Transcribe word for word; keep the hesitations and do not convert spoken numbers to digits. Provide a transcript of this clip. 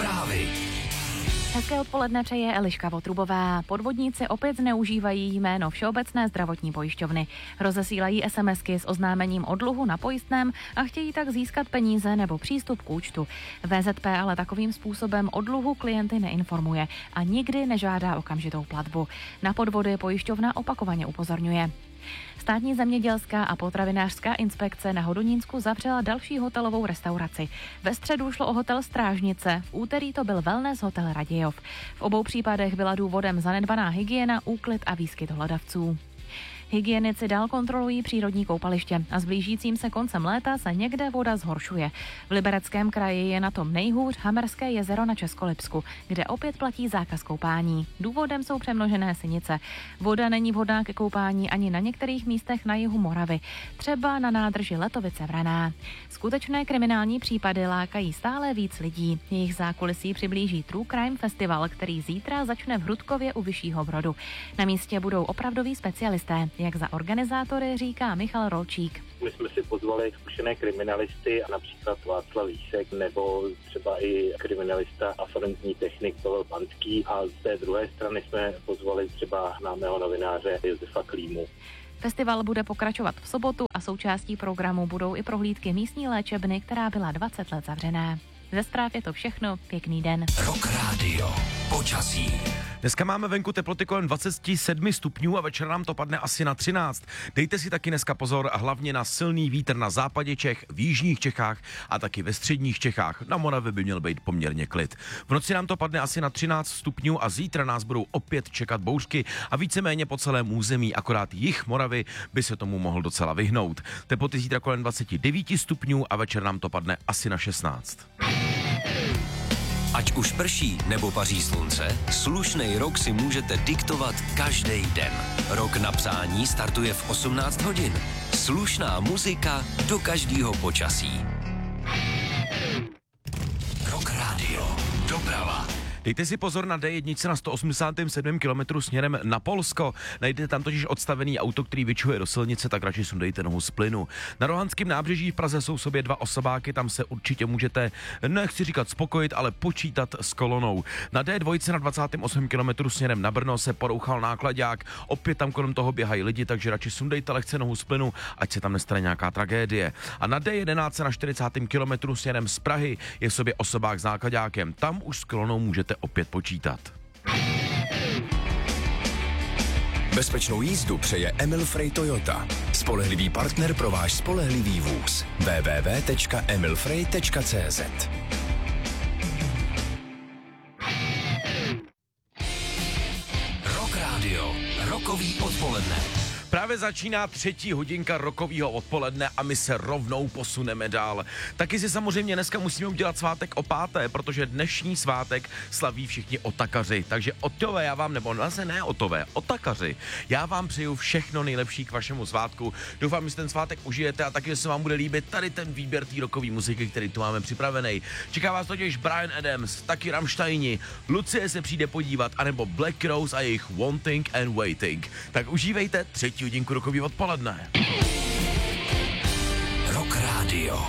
Zprávy. Hezké odpoledne přeje Eliška Votrubová. Podvodníci opět zneužívají jméno Všeobecné zdravotní pojišťovny. Rozesílají SMSky s oznámením o dluhu na pojistném a chtějí tak získat peníze nebo přístup k účtu. V Z P ale takovým způsobem o dluhu klienty neinformuje a nikdy nežádá okamžitou platbu. Na podvody pojišťovna opakovaně upozorňuje. Státní zemědělská a potravinářská inspekce na Hodonínsku zavřela další hotelovou restauraci. Ve středu šlo o hotel Strážnice, v úterý to byl wellness hotel Radějov. V obou případech byla důvodem zanedbaná hygiena, úklid a výskyt hlodavců. Hygienici dál kontrolují přírodní koupaliště a s blížícím se koncem léta se někde voda zhoršuje. V Libereckém kraji je na tom nejhůř Hamerské jezero na Českolipsku, kde opět platí zákaz koupání. Důvodem jsou přemnožené sinice. Voda není vhodná ke koupání ani na některých místech na jihu Moravy, třeba na nádrži Letovice Vraná. Skutečné kriminální případy lákají stále víc lidí. Jejich zákulisí přiblíží True Crime Festival, který zítra začne v Hrudkově u Vyššího Brodu. Na místě budou opravdoví specialisté, jak za organizátory říká Michal Rolčík. My jsme si pozvali zkušené kriminalisty, například Václav Vísek nebo třeba i kriminalista a forenzní technik Pavel Panský, a z té druhé strany jsme pozvali třeba známého novináře Josefa Klímu. Festival bude pokračovat v sobotu a součástí programu budou i prohlídky místní léčebny, která byla dvacet let zavřená. Ze zpráv je to všechno, pěkný den. Rock Radio. Počasí. Dneska máme venku teploty kolem dvacet sedm stupňů a večer nám to padne asi na třináct. Dejte si taky dneska pozor a hlavně na silný vítr na západě Čech, v jižních Čechách a taky ve středních Čechách. Na Moravě by měl být poměrně klid. V noci nám to padne asi na třináct stupňů a zítra nás budou opět čekat bouřky a víceméně po celém území, akorát jih Moravy by se tomu mohl docela vyhnout. Teploty zítra kolem dvacet devět stupňů a večer nám to padne asi na šestnáct. Ať už prší nebo paří slunce, slušnej rok si můžete diktovat každý den. Rok na psání startuje v osmnáct hodin. Slušná muzika do každého počasí. Rock Radio. Doprava. Dejte si pozor na D jedna na sto osmdesát sedm kilometrů směrem na Polsko. Najdete tam totiž odstavený auto, který vyčuje do silnice, tak radši sundejte nohu z plynu. Na Rohanském nábřeží v Praze jsou sobě dva osobáky, tam se určitě můžete, nechci říkat spokojit, ale počítat s kolonou. Na D dva na dvacet osm kilometrů směrem na Brno se porouchal nákladák, opět tam kolem toho běhají lidi, takže radši sundejte lehce nohu z plynu, ať se tam nestane nějaká tragédie. A na D jedenáct na čtyřicet kilometrů směrem z Prahy je v sobě osobák s nákladákem, tam už s kolonou můžete opět počítat. Bezpečnou jízdu přeje Emil Frey Toyota. Spolehlivý partner pro váš spolehlivý vůz. w w w tečka emil frey tečka c z. Rock Radio. Rokový odpoledne. Právě začíná třetí hodinka rokového odpoledne a my se rovnou posuneme dál. Taky si samozřejmě dneska musíme udělat svátek o páté, protože dnešní svátek slaví všichni otakaři. Takže otové já vám, nebo vlastně ne otové, otakaři, já vám přeju všechno nejlepší k vašemu svátku. Doufám, že si ten svátek užijete a taky, že se vám bude líbit tady ten výběr té rokové muziky, který tu máme připravený. Čeká vás totiž Bryan Adams, taky Rammsteini, Lucie se přijde podívat, anebo Black Rose a jejich Wanting and Waiting. Tak užívejte třetí hodinku rokový odpoledne. Rock Radio.